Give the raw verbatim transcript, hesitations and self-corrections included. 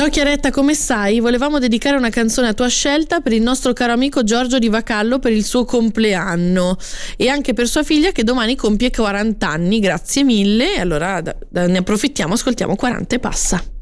Ciao Chiaretta, come stai? Volevamo dedicare una canzone a tua scelta per il nostro caro amico Giorgio di Vacallo per il suo compleanno e anche per sua figlia che domani compie quaranta anni. Grazie mille. Allora da, da, ne approfittiamo, ascoltiamo quaranta e passa.